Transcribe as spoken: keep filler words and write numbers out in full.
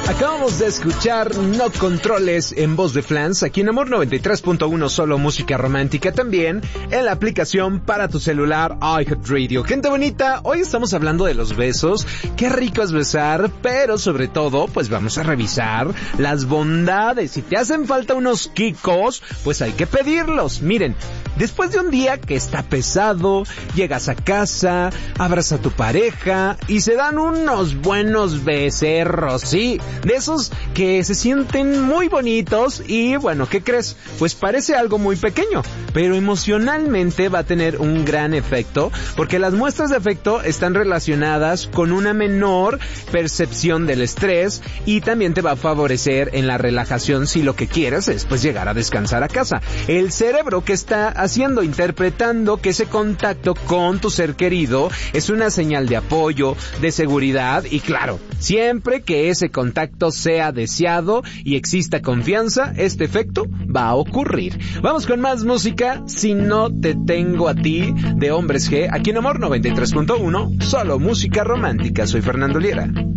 Acabamos de escuchar No Controles en voz de Flans, aquí en Amor noventa y tres punto uno, solo música romántica, también en la aplicación para tu celular iHeartRadio. Gente bonita, hoy estamos hablando de los besos, qué rico es besar, pero sobre todo, pues vamos a revisar las bondades. Si te hacen falta unos kikos, pues hay que pedirlos. Miren, después de un día que está pesado, llegas a casa, abrazas a tu pareja y se dan unos buenos becerros, ¿sí? De esos que se sienten muy bonitos y, bueno, ¿qué crees? Pues parece algo muy pequeño, pero emocionalmente va a tener un gran efecto, porque las muestras de afecto están relacionadas con una menor percepción del estrés y también te va a favorecer en la relajación si lo que quieres es, pues, llegar a descansar a casa. El cerebro, ¿qué está haciendo? Interpretando que ese contacto con tu ser querido es una señal de apoyo, de seguridad y, claro, siempre que ese contacto sea deseado y exista confianza, este efecto va a ocurrir. Vamos con más música, Si no te tengo a ti, de Hombres G, aquí en Amor noventa y tres punto uno, solo música romántica. Soy Fernando Liera.